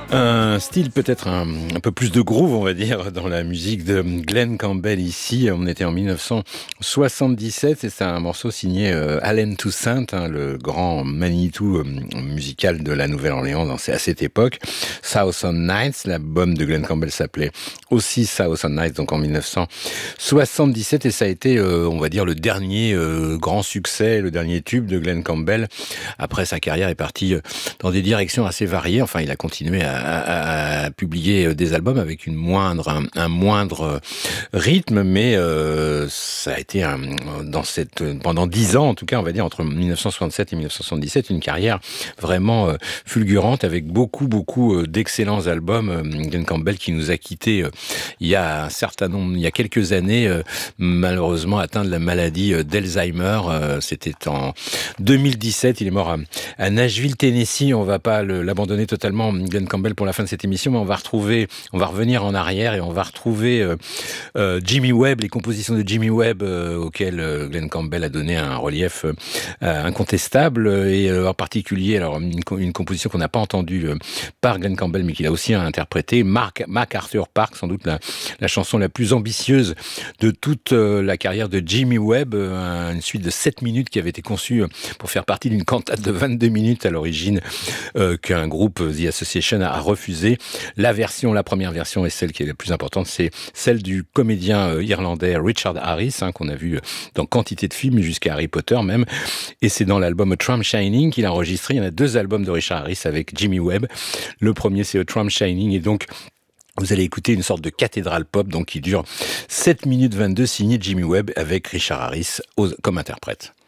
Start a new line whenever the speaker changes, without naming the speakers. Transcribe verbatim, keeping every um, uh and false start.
Un style peut-être un, un peu plus de groove, on va dire, dans la musique de Glen Campbell ici. On était en dix-neuf cent soixante-dix-sept et c'est un morceau signé euh, Allen Toussaint, hein, le grand Manitou euh, musical de la Nouvelle-Orléans dans, à cette époque. Southern Nights, l'album de Glen Campbell s'appelait aussi Southern Nights, donc en dix-neuf cent soixante-dix-sept, et ça a été, euh, on va dire, le dernier euh, grand succès, le dernier tube de Glen Campbell. Après, sa carrière est partie dans des directions assez variées. Enfin, il a continué à À, à publier des albums avec une moindre, un, un moindre rythme, mais euh, ça a été un, dans cette, pendant dix ans, en tout cas, on va dire, entre dix-neuf cent soixante-sept et dix-neuf cent soixante-dix-sept, une carrière vraiment euh, fulgurante avec beaucoup, beaucoup euh, d'excellents albums. Euh, Glen Campbell qui nous a quittés euh, il y a un certain nombre, il y a quelques années, euh, malheureusement atteint de la maladie euh, d'Alzheimer. Euh, c'était en deux mille dix-sept, il est mort à, à Nashville, Tennessee. On va pas le, l'abandonner totalement, Glen Campbell, pour la fin de cette émission, mais on va retrouver, on va revenir en arrière et on va retrouver euh, euh, Jimmy Webb, les compositions de Jimmy Webb euh, auxquelles euh, Glen Campbell a donné un relief euh, incontestable, et euh, en particulier alors une, une composition qu'on n'a pas entendue euh, par Glen Campbell mais qu'il a aussi interprétée, Mark, MacArthur Park, sans doute la, la chanson la plus ambitieuse de toute euh, la carrière de Jimmy Webb, euh, une suite de sept minutes qui avait été conçue pour faire partie d'une cantate de vingt-deux minutes à l'origine, euh, qu'un groupe, The Association, a refusé. La version, la première version, et celle qui est la plus importante, c'est celle du comédien euh, irlandais Richard Harris, hein, qu'on a vu dans quantité de films, jusqu'à Harry Potter même, et c'est dans l'album A Tram Shining qu'il a enregistré. Il y en a deux albums de Richard Harris avec Jimmy Webb. Le premier, c'est A Tram Shining, et donc vous allez écouter une sorte de cathédrale pop, donc qui dure sept minutes vingt-deux, signé Jimmy Webb avec Richard Harris comme interprète.